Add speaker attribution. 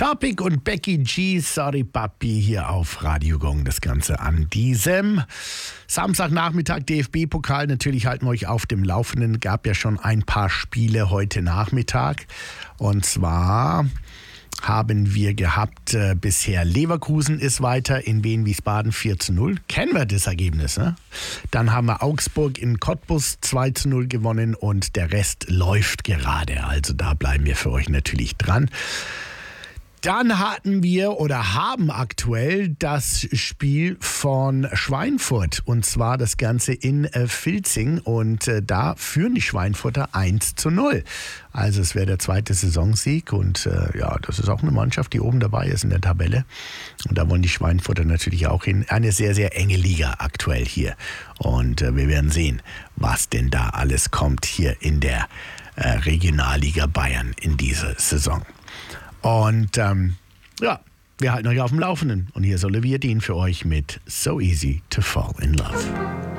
Speaker 1: Topic und Becky G, Sorry Papi, hier auf Radio Gong. Das Ganze an diesem Samstagnachmittag, DFB-Pokal. Natürlich halten wir euch auf dem Laufenden. Gab ja schon ein paar Spiele heute Nachmittag. Und zwar haben wir gehabt, bisher Leverkusen ist weiter in Wien-Wiesbaden 4:0. Kennen wir das Ergebnis, ne? Dann haben wir Augsburg in Cottbus 2:0 gewonnen und der Rest läuft gerade. Also da bleiben wir für euch natürlich dran. Dann hatten wir oder haben aktuell das Spiel von Schweinfurt und zwar das Ganze in Vilzing und da führen die Schweinfurter 1:0. Also es wäre der zweite Saisonsieg und ja, das ist auch eine Mannschaft, die oben dabei ist in der Tabelle und da wollen die Schweinfurter natürlich auch hin. Eine sehr, sehr enge Liga aktuell hier und wir werden sehen, was denn da alles kommt hier in der Regionalliga Bayern in dieser Saison. Und ja, wir halten euch auf dem Laufenden. Und hier ist Olivia Dean für euch mit So Easy to Fall in Love.